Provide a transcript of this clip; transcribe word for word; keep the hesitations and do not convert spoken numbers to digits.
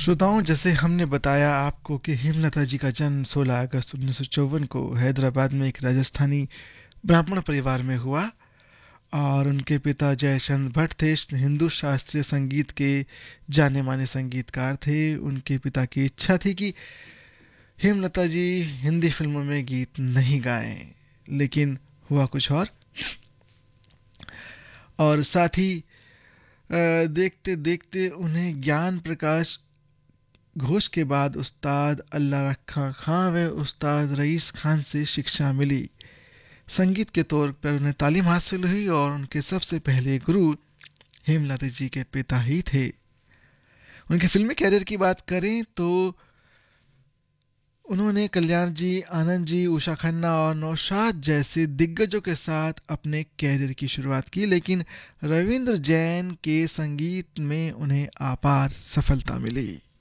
श्रोताओं, जैसे हमने बताया आपको कि हेमलता जी का जन्म सोलह अगस्त उन्नीस सौ चौवन को हैदराबाद में एक राजस्थानी ब्राह्मण परिवार में हुआ। और उनके पिता जयचंद भट्ट थे, हिंदू शास्त्रीय संगीत के जाने माने संगीतकार थे। उनके पिता की इच्छा थी कि हेमलता जी हिंदी फिल्मों में गीत नहीं गाएं, लेकिन हुआ कुछ और। और साथ ही अ, देखते देखते उन्हें ज्ञान प्रकाश घोष के बाद उस्ताद अल्लाह रखा खां व उस्ताद रईस खान से शिक्षा मिली। संगीत के तौर पर उन्हें तालीम हासिल हुई और उनके सबसे पहले गुरु हेमलता जी के पिता ही थे। उनके फिल्मी कैरियर की बात करें तो उन्होंने कल्याण जी, आनंद जी, उषा खन्ना और नौशाद जैसे दिग्गजों के साथ अपने कैरियर की शुरुआत की, लेकिन रविंद्र जैन के संगीत में उन्हें अपार सफलता मिली।